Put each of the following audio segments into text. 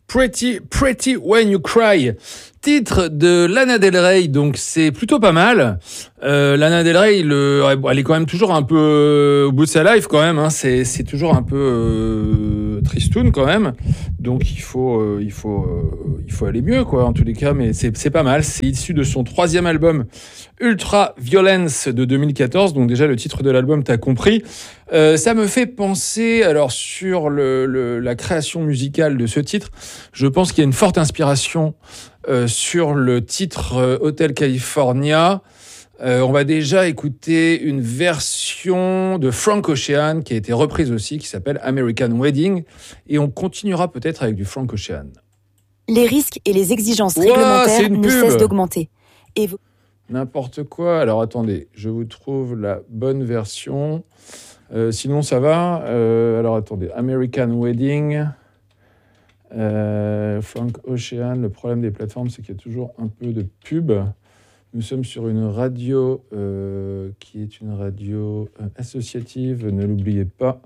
Pretty When You Cry, titre de Lana Del Rey, donc c'est plutôt pas mal. Lana Del Rey, elle est quand même toujours un peu au bout de sa life quand même, hein. C'est toujours un peu tristoun quand même, donc il faut aller mieux quoi en tous les cas, mais c'est pas mal. C'est issu de son 3e album Ultra Violence de 2014, donc déjà le titre de l'album t'as compris. Ça me fait penser, alors sur la création musicale de ce titre, je pense qu'il y a une forte inspiration sur le titre Hotel California. On va déjà écouter une version de Frank Ocean qui a été reprise aussi, qui s'appelle American Wedding, et on continuera peut-être avec du Frank Ocean. Les risques et les exigences réglementaires ne cessent d'augmenter. N'importe quoi. Alors attendez, je vous trouve la bonne version. Sinon ça va. Alors attendez, American Wedding, Frank Ocean. Le problème des plateformes, c'est qu'il y a toujours un peu de pub. Nous sommes sur une radio qui est une radio associative, ne l'oubliez pas.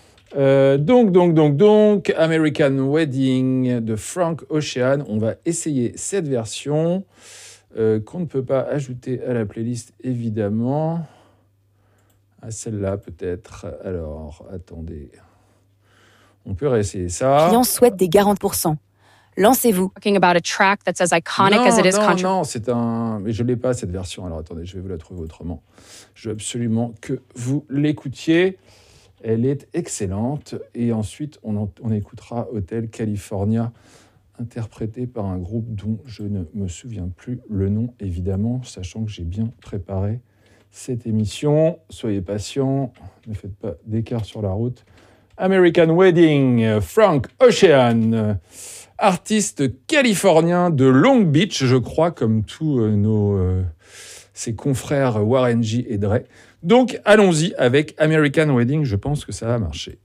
Donc, American Wedding de Frank Ocean. On va essayer cette version qu'on ne peut pas ajouter à la playlist, évidemment. À celle-là, peut-être. Alors, attendez. On peut réessayer ça. Clients souhaitent des 40%. Lancez-vous. Talking about a track that's as iconic as it is country. Non, c'est un... Mais je ne l'ai pas, cette version. Alors, attendez, je vais vous la trouver autrement. Je veux absolument que vous l'écoutiez. Elle est excellente. Et ensuite, on écoutera Hotel California, interprété par un groupe dont je ne me souviens plus le nom, évidemment, sachant que j'ai bien préparé cette émission. Soyez patients, ne faites pas d'écart sur la route. American Wedding, Frank Ocean, artiste californien de Long Beach, je crois, comme tous ses confrères Warren G et Dre. Donc, allons-y avec American Wedding, je pense que ça va marcher.